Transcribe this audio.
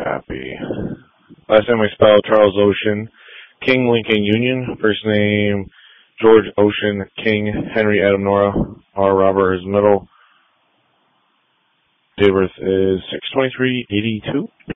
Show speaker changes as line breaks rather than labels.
Copy. Last name I spelled Charles Ocean, King Lincoln Union. First name George Ocean, King Henry Adam Nora. R. Robert is middle. Date of birth is 6/23/82.